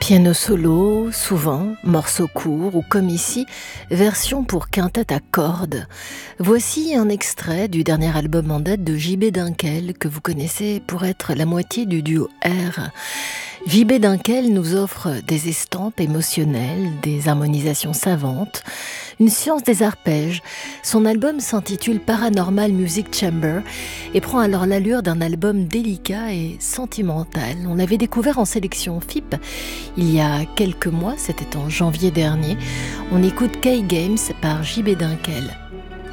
Piano solo, souvent, morceaux courts ou comme ici, version pour quintette à cordes. Voici un extrait du dernier album en date de J.B. Dunkel que vous connaissez pour être la moitié du duo R. J.B. Dunkel nous offre des estampes émotionnelles, des harmonisations savantes, une science des arpèges. Son album s'intitule Paranormal Music Chamber et prend alors l'allure d'un album délicat et sentimental. On l'avait découvert en sélection FIP il y a quelques mois, c'était en janvier dernier. On écoute K-Games par J.B. Dunkel.